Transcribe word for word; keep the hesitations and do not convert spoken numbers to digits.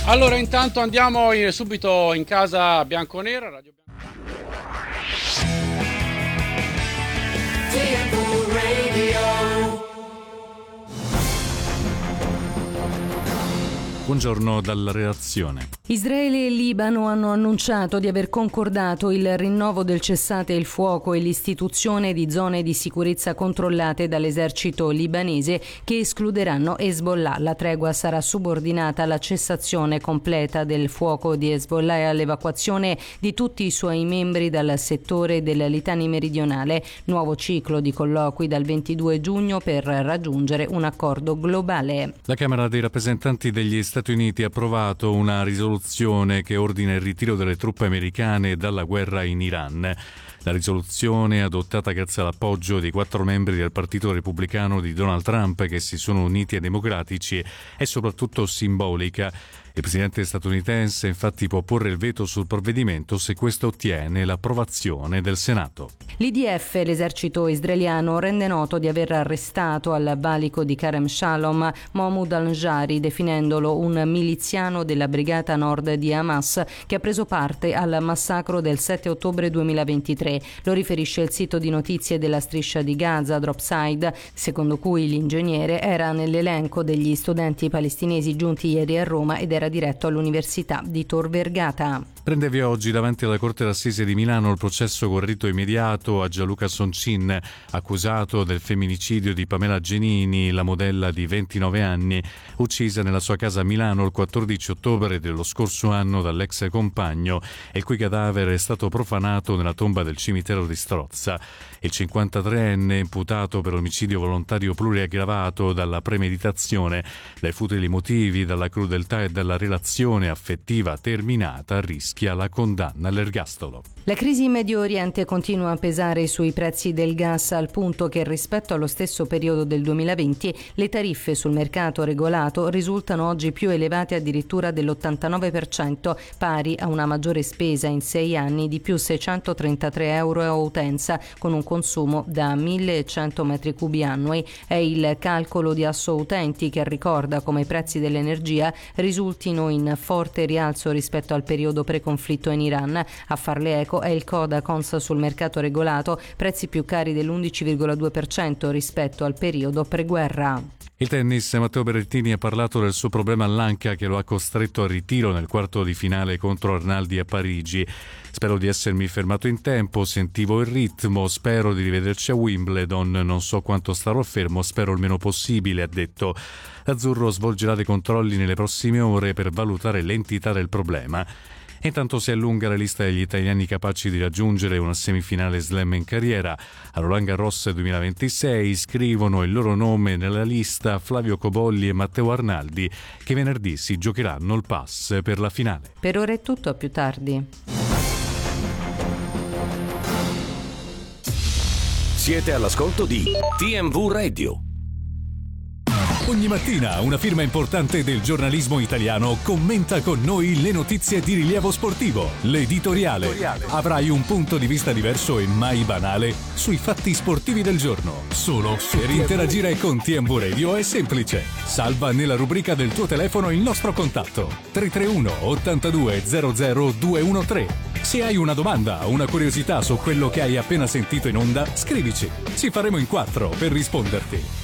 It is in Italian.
Allora, intanto andiamo in, subito in casa bianconera. Radio Buongiorno dalla redazione. Israele e Libano hanno annunciato di aver concordato il rinnovo del cessate il fuoco e l'istituzione di zone di sicurezza controllate dall'esercito libanese che escluderanno Hezbollah. La tregua sarà subordinata alla cessazione completa del fuoco di Hezbollah e all'evacuazione di tutti i suoi membri dal settore del Litani meridionale. Nuovo ciclo di colloqui dal ventidue giugno per raggiungere un accordo globale. La Camera dei rappresentanti degli Stati Uniti ha approvato una risoluzione che ordina il ritiro delle truppe americane dalla guerra in Iran. La risoluzione, adottata grazie all'appoggio di quattro membri del Partito Repubblicano di Donald Trump che si sono uniti ai democratici, è soprattutto simbolica. Il presidente statunitense infatti può porre il veto sul provvedimento se questo ottiene l'approvazione del Senato. L'I D F, l'esercito israeliano, rende noto di aver arrestato al valico di Kerem Shalom Mahmoud al-Njari, definendolo un miliziano della brigata nord di Hamas che ha preso parte al massacro del sette ottobre duemilaventitré. Lo riferisce il sito di notizie della striscia di Gaza, Dropside, secondo cui l'ingegnere era nell'elenco degli studenti palestinesi giunti ieri a Roma ed era diretto all'Università di Tor Vergata. Prende via oggi davanti alla Corte d'Assise di Milano il processo con rito immediato a Gianluca Soncin, accusato del femminicidio di Pamela Genini, la modella di ventinove anni, uccisa nella sua casa a Milano il quattordici ottobre dello scorso anno dall'ex compagno, e il cui cadavere è stato profanato nella tomba del cimitero di Strozza. Il cinquantatreenne, imputato per omicidio volontario pluriaggravato dalla premeditazione, dai futili motivi, dalla crudeltà e dalla relazione affettiva terminata, rischia la condanna all'ergastolo. La crisi in Medio Oriente continua a pesare sui prezzi del gas, al punto che rispetto allo stesso periodo del duemilaventi le tariffe sul mercato regolato risultano oggi più elevate addirittura dell'ottantanove per cento, pari a una maggiore spesa in sei anni di più seicentotrentatré euro a utenza, con un consumo da millecento metri cubi annui. È il calcolo di Asso Utenti che ricorda come i prezzi dell'energia risultino in forte rialzo rispetto al periodo preconflitto in Iran. A farle eco è il Codacons sul mercato regolato, prezzi più cari dell'undici virgola due per cento rispetto al periodo preguerra. Il tennis, Matteo Berrettini ha parlato del suo problema all'anca che lo ha costretto al ritiro nel quarto di finale contro Arnaldi a Parigi. Spero di essermi fermato in tempo, sentivo il ritmo, spero di rivederci a Wimbledon, non so quanto starò fermo, spero il meno possibile, ha detto. L'azzurro svolgerà dei controlli nelle prossime ore per valutare l'entità del problema. Intanto si allunga la lista degli italiani capaci di raggiungere una semifinale slam in carriera. A Roland Garros duemilaventisei iscrivono il loro nome nella lista Flavio Cobolli e Matteo Arnaldi, che venerdì si giocheranno il pass per la finale. Per ora è tutto, a più tardi. Siete all'ascolto di T M V Radio. Ogni mattina una firma importante del giornalismo italiano commenta con noi le notizie di rilievo sportivo. L'editoriale. Avrai un punto di vista diverso e mai banale sui fatti sportivi del giorno. Solo per interagire con T M V Radio è semplice. Salva nella rubrica del tuo telefono il nostro contatto tre tre uno ottantadue zero zero due uno tre. Se hai una domanda o una curiosità su quello che hai appena sentito in onda, scrivici. Ci faremo in quattro per risponderti.